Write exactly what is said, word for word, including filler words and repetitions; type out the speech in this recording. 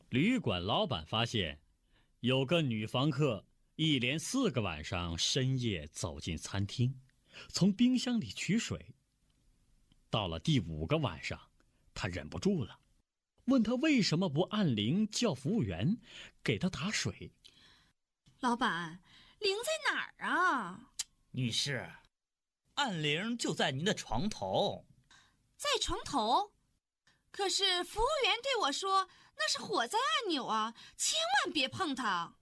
旅馆老板发现，有个女房客一连四个晚上深夜走进餐厅，从冰箱里取水。到了第五个晚上，他忍不住了，问他为什么不按铃叫服务员给他打水。 老板，铃在哪儿啊？ 女士，按铃就在您的床头。 在床头？可是服务员对我说，那是火灾按钮啊，千万别碰它。